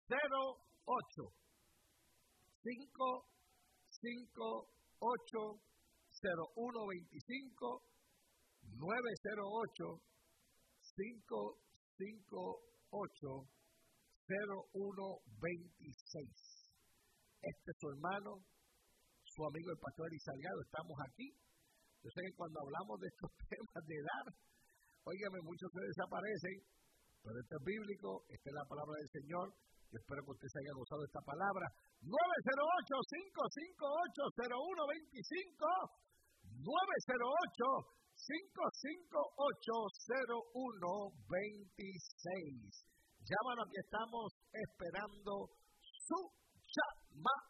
908-558-0125, 908-558-0126. Este es su hermano, su amigo el pastor Eli Salgado. Estamos aquí. Yo sé que cuando hablamos de estos temas de edad, óigame, muchos se desaparecen, pero esto es bíblico, esta es la palabra del Señor. Yo espero que usted se haya gozado de esta palabra. 908-558-0125, 908-558-0126. Llámanos, que estamos esperando su llamada.